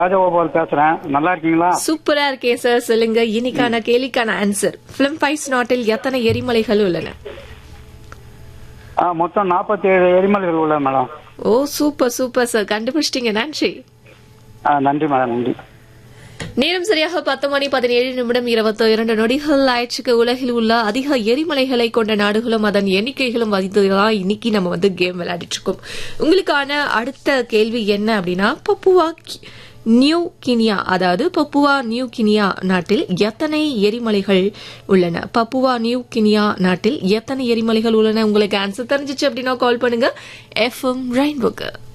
ராஜகோபால் பேசுறேன். நல்லா இருக்கீங்களா? சூப்பரா இருக்கேன் சார். சொல்லுங்க, இன்னைக்கான கேள்விக்கான ஆன்சர். பிலிப்பைன்ஸ் நாட்டில் எத்தனை எரிமலைகள் உள்ளன? மொத்தம் 47 எரிமலைகள் உள்ள மேடம். ஓ சூப்பர் சூப்பர் சார், கண்டுபிடிச்சிட்டீங்க. நன்றி. நன்றி மேடம், நன்றி. நேரம் சரியாக 10:17:22 ஆயிடுச்சுக்கு. உலகில் உள்ள அதிக எரிமலைகளை கொண்ட நாடுகளும் அதன் எண்ணிக்கைகளும் தான் இன்னைக்கு நம்ம கேம் விளையாடிட்டு இருக்கோம். உங்களுக்கான அடுத்த கேள்வி என்ன அப்படின்னா, பப்புவா நியூ கினியா, அதாவது பப்புவா நியூ கினியா நாட்டில் எத்தனை எரிமலைகள் உள்ளன? பப்புவா நியூ கினியா நாட்டில் எத்தனை எரிமலைகள் உள்ளன? உங்களுக்கு ஆன்சர் தெரிஞ்சிச்சு அப்படின்னா கால் பண்ணுங்க FM ரெயின்போக்கு.